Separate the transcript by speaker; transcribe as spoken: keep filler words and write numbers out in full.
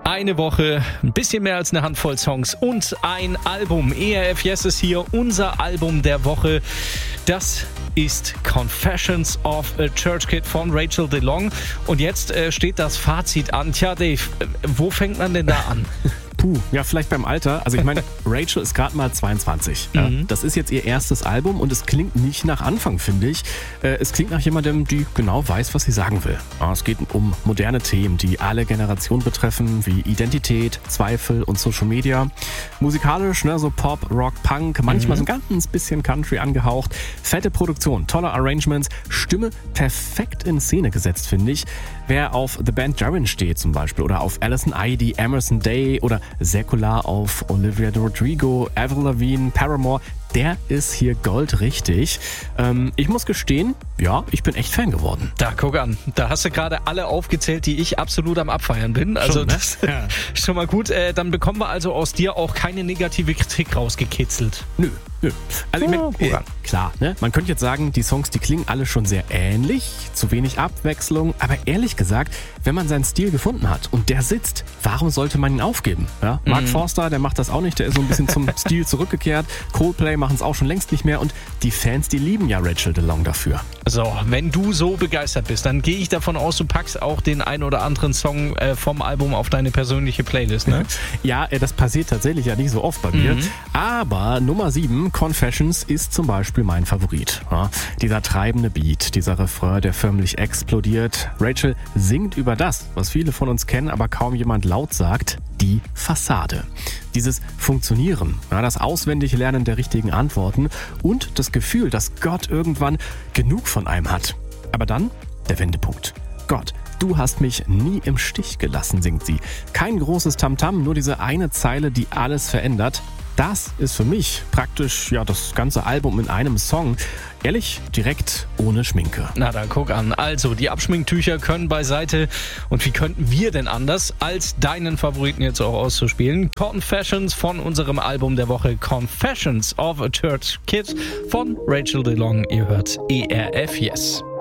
Speaker 1: Eine Woche, ein bisschen mehr als eine Handvoll Songs und ein Album. E R F Yes ist hier, unser Album der Woche. Das ist Confessions of a Church Kid von Rachel DeLong. Und jetzt äh, steht das Fazit an. Tja, Dave, äh, wo fängt man denn da an?
Speaker 2: Puh, ja, vielleicht beim Alter. Also ich meine, Rachel ist gerade mal zweiundzwanzig. Ja.
Speaker 1: Mhm.
Speaker 2: Das ist jetzt ihr erstes Album und es klingt nicht nach Anfang, finde ich. Äh, es klingt nach jemandem, die genau weiß, was sie sagen will. Ja, es geht um moderne Themen, die alle Generationen betreffen, wie Identität, Zweifel und Social Media. Musikalisch, ne, so Pop, Rock, Punk, manchmal
Speaker 1: Mhm.
Speaker 2: so ein ganz bisschen Country angehaucht. Fette Produktion, tolle Arrangements, Stimme perfekt in Szene gesetzt, finde ich. Wer auf The Band Jarin steht zum Beispiel oder auf Alison Idey, Emerson Day oder säkular auf Olivia Rodrigo, Avril Lavigne, Paramore, der ist hier goldrichtig. Ähm, ich muss gestehen, ja, ich bin echt Fan geworden.
Speaker 1: Da, guck an. Da hast du gerade alle aufgezählt, die ich absolut am Abfeiern bin. Also
Speaker 2: Schon, ne?
Speaker 1: das
Speaker 2: Ja.
Speaker 1: ist schon mal gut. Äh, dann bekommen wir also aus dir auch keine negative Kritik rausgekitzelt.
Speaker 2: Nö, nö. Also ich
Speaker 1: Ja,
Speaker 2: mein,
Speaker 1: guck
Speaker 2: äh,
Speaker 1: an.
Speaker 2: klar, ne? Man könnte jetzt sagen, die Songs, die klingen alle schon sehr ähnlich, zu wenig Abwechslung, aber ehrlich gesagt, wenn man seinen Stil gefunden hat und der sitzt, warum sollte man ihn aufgeben? Ja? Mark
Speaker 1: Mhm.
Speaker 2: Forster, der macht das auch nicht, der ist so ein bisschen zum Stil zurückgekehrt. Coldplay machen es auch schon längst nicht mehr und die Fans, die lieben ja Rachel DeLong dafür.
Speaker 1: So, wenn du so begeistert bist, dann gehe ich davon aus, du packst auch den ein oder anderen Song äh, vom Album auf deine persönliche Playlist, ne?
Speaker 2: Ja, äh, das passiert tatsächlich ja nicht so oft bei mir.
Speaker 1: Mhm.
Speaker 2: Aber Nummer sieben, Confessions, ist zum Beispiel mein Favorit. Ja, dieser treibende Beat, dieser Refrain, der förmlich explodiert. Rachel singt über das, was viele von uns kennen, aber kaum jemand laut sagt, die Fassade. Dieses Funktionieren, ja, das auswendige Lernen der richtigen Antworten und das Gefühl, dass Gott irgendwann genug von einem hat. Aber dann der Wendepunkt. Gott, du hast mich nie im Stich gelassen, singt sie. Kein großes Tamtam, nur diese eine Zeile, die alles verändert. Das ist für mich praktisch ja das ganze Album in einem Song. Ehrlich, direkt ohne Schminke.
Speaker 1: Na dann guck an. Also, die Abschminktücher können beiseite. Und wie könnten wir denn anders, als deinen Favoriten jetzt auch auszuspielen? Confessions von unserem Album der Woche, Confessions of a Church Kid von Rachel DeLong. Ihr hört E R F Yes.